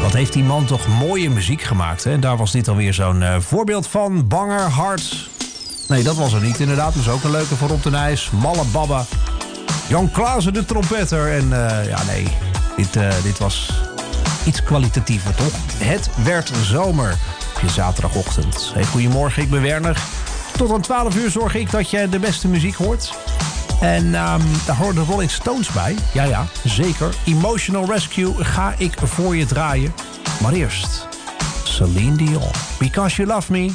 Wat heeft die man toch mooie muziek gemaakt, hè? En daar was dit alweer zo'n voorbeeld van. Banger Hart. Nee, dat was er niet inderdaad. Dat is ook een leuke voor Rob de Nijs. Malle Baba. Jan Klaassen, de trompetter. En dit was iets kwalitatiever, toch? Het werd zomer op je zaterdagochtend. Hey, goedemorgen, ik ben Werner. Tot aan 12 uur zorg ik dat je de beste muziek hoort. En daar horen de Rolling Stones bij. Ja, zeker. Emotional Rescue ga ik voor je draaien. Maar eerst Celine Dion. Because You Love Me.